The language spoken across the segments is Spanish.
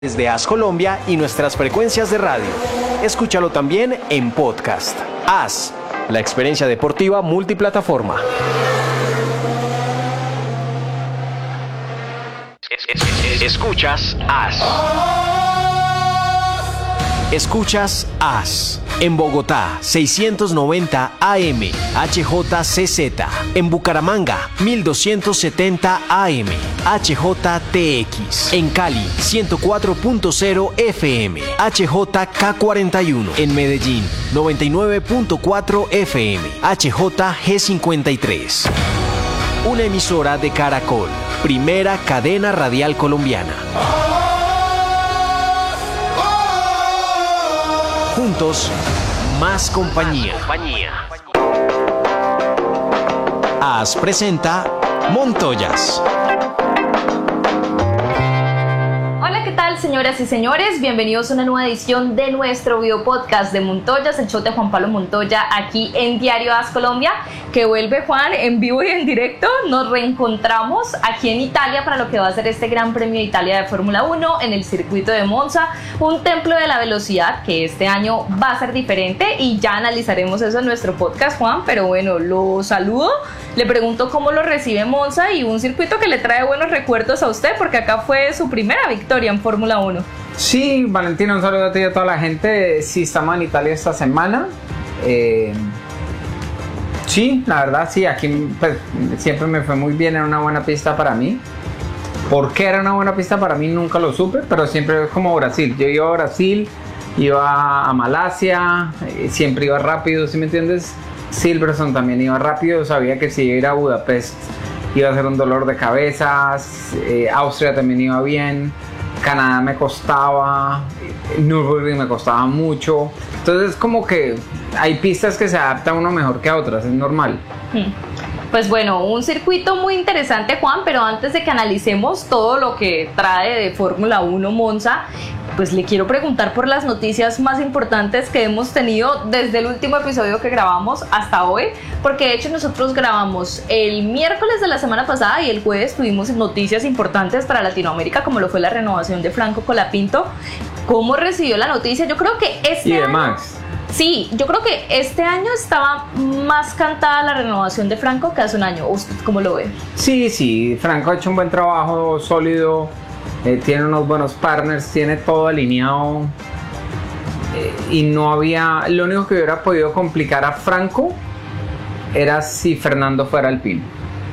Desde AS Colombia y nuestras frecuencias de radio. Escúchalo también en podcast. AS, la experiencia deportiva multiplataforma. Escuchas AS. Escuchas AS. En Bogotá, 690 AM, HJCZ. En Bucaramanga, 1270 AM, HJTX. En Cali, 104.0 FM, HJK41. En Medellín, 99.4 FM, HJG53. Una emisora de Caracol, primera cadena radial colombiana. Juntos, más compañía. AS presenta Montoyas. Hola, ¿qué tal, señoras y señores? Bienvenidos a una nueva edición de nuestro video podcast de Montoyas, el show de Juan Pablo Montoya, aquí en Diario AS Colombia, que vuelve, Juan, en vivo y en directo. Nos reencontramos aquí en Italia para lo que va a ser este Gran Premio de Italia de Fórmula 1 en el circuito de Monza, un templo de la velocidad que este año va a ser diferente y ya analizaremos eso en nuestro podcast, Juan. Pero bueno, lo saludo, le pregunto cómo lo recibe Monza y un circuito que le trae buenos recuerdos a usted, porque acá fue su primera victoria en Fórmula 1. Sí, Valentina, un saludo a ti y a toda la gente. Sí, estamos en Italia esta semana. Sí, la verdad, sí, aquí pues, siempre me fue muy bien, era una buena pista para mí. ¿Por qué era una buena pista para mí? Nunca lo supe, pero siempre es como Brasil. Yo iba a Brasil, iba a Malasia, siempre iba rápido, ¿sí me entiendes? Silverstone también iba rápido, sabía que si iba a ir a Budapest iba a ser un dolor de cabeza, Austria también iba bien, Canadá me costaba, Nürburgring me costaba mucho. Entonces como que hay pistas que se adaptan a uno mejor que a otras, es normal. Pues bueno, un circuito muy interesante, Juan, pero antes de que analicemos todo lo que trae de Fórmula 1 Monza, pues le quiero preguntar por las noticias más importantes que hemos tenido desde el último episodio que grabamos hasta hoy, porque de hecho nosotros grabamos el miércoles de la semana pasada y el jueves tuvimos noticias importantes para Latinoamérica, como lo fue la renovación de Franco Colapinto. ¿Cómo recibió la noticia? Yo creo que y de Max. Sí, yo creo que este año estaba más cantada la renovación de Franco que hace un año. ¿Usted cómo lo ve? Sí, Franco ha hecho un buen trabajo, sólido, tiene unos buenos partners, tiene todo alineado, y no había, lo único que hubiera podido complicar a Franco era si Fernando fuera Alpine.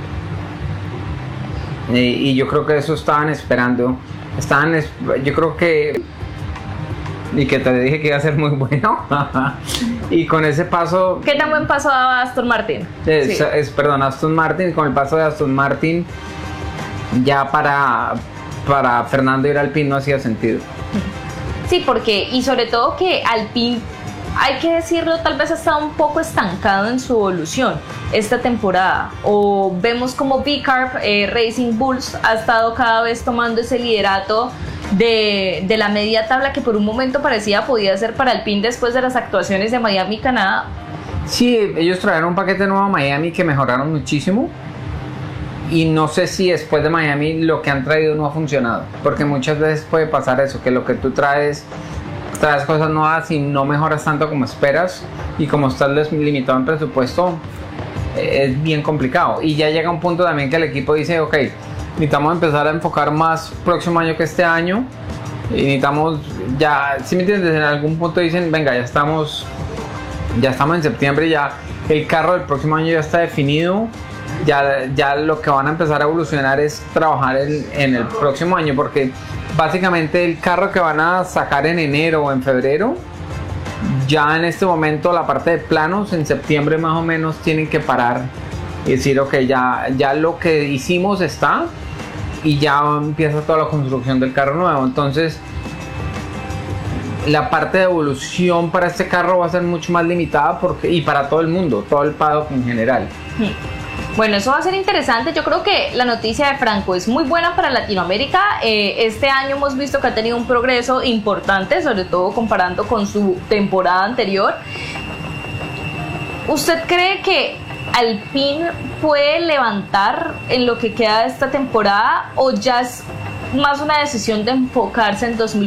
Y yo creo que eso estaban esperando, yo creo que... Y que te dije que iba a ser muy bueno. Y con ese paso... ¿Qué tan buen paso daba Aston Martin? Aston Martin. Con el paso de Aston Martin, ya para Fernando ir al Alpine no hacía sentido. Sí, porque, y sobre todo que Alpine, hay que decirlo, tal vez ha estado un poco estancado en su evolución esta temporada. O vemos como VCARB, Racing Bulls, ha estado cada vez tomando ese liderato de la media tabla que por un momento parecía podía ser para Alpine después de las actuaciones de Miami y Canadá. Sí, ellos trajeron un paquete nuevo a Miami que mejoraron muchísimo, y no sé si después de Miami lo que han traído no ha funcionado, porque muchas veces puede pasar eso, que lo que tú traes cosas nuevas y no mejoras tanto como esperas, y como estás limitado en presupuesto es bien complicado, y ya llega un punto también que el equipo dice, ok, necesitamos empezar a enfocar más próximo año que este año, y necesitamos ya, ¿sí me entiendes? En algún punto dicen, venga, ya estamos en septiembre, ya el carro del próximo año ya está definido, ya lo que van a empezar a evolucionar es trabajar en el próximo año, porque básicamente el carro que van a sacar en enero o en febrero, ya en este momento la parte de planos en septiembre más o menos tienen que parar y decir, ok, ya lo que hicimos está, y ya empieza toda la construcción del carro nuevo. Entonces la parte de evolución para este carro va a ser mucho más limitada, y para todo el mundo, todo el paddock en general. Bueno, eso va a ser interesante. Yo creo que la noticia de Franco es muy buena para Latinoamérica. Este año hemos visto que ha tenido un progreso importante, sobre todo comparando con su temporada anterior. ¿Usted cree que Alpine puede levantar en lo que queda de esta temporada, o ya es más una decisión de enfocarse en